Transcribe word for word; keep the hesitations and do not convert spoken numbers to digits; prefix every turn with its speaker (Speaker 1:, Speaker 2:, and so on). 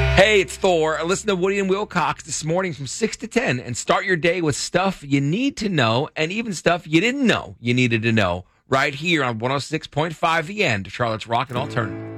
Speaker 1: Hey, it's Thor. Listen to Woody and Wilcox this morning from six to ten and start your day with stuff you need to know and even stuff you didn't know you needed to know right here on one oh six point five The End, Charlotte's Rock and Alternative.